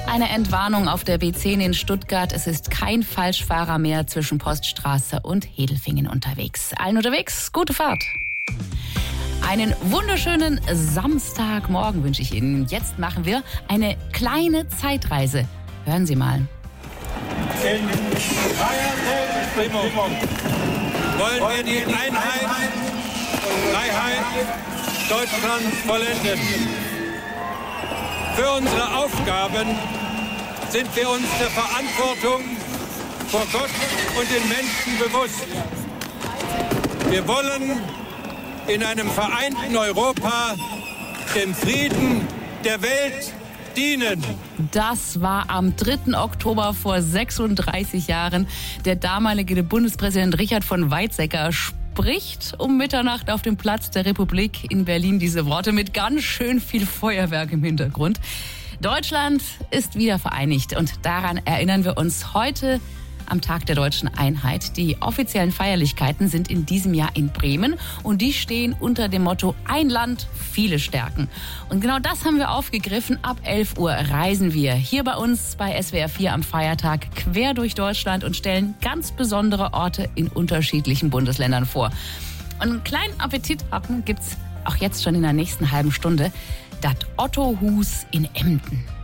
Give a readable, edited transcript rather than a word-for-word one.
Eine Entwarnung auf der B10 in Stuttgart. Es ist kein Falschfahrer mehr zwischen Poststraße und Hedelfingen unterwegs. Allen unterwegs, gute Fahrt. Einen wunderschönen Samstagmorgen wünsche ich Ihnen. Jetzt machen wir eine kleine Zeitreise. Hören Sie mal. In freier Selbstbestimmung wollen wir die Einheit und Freiheit Deutschlands vollenden. Für unsere Aufgaben sind wir uns der Verantwortung vor Gott und den Menschen bewusst. Wir wollen in einem vereinten Europa dem Frieden der Welt dienen. Das war am 3. Oktober vor 36 Jahren. Der damalige Bundespräsident Richard von Weizsäcker spricht um Mitternacht auf dem Platz der Republik in Berlin diese Worte mit ganz schön viel Feuerwerk im Hintergrund. Deutschland ist wieder vereinigt und daran erinnern wir uns heute am Tag der deutschen Einheit. Die offiziellen Feierlichkeiten sind in diesem Jahr in Bremen und die stehen unter dem Motto Ein Land, viele Stärken. Und genau das haben wir aufgegriffen. Ab 11 Uhr reisen wir hier bei uns bei SWR 4 am Feiertag quer durch Deutschland und stellen ganz besondere Orte in unterschiedlichen Bundesländern vor. Und einen kleinen Appetit haben gibt's auch jetzt schon in der nächsten halben Stunde. Das Otto-Hus in Emden.